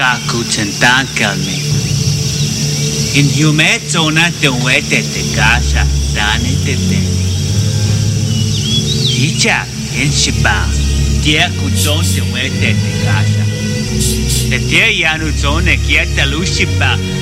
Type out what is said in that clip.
Kaku Chantankalmi. In hume zona donwete te kasha dane te teni. Hicha in shiba. Tia kuchon donwete te kasha. Te tia yanu zone kieta lu shiba.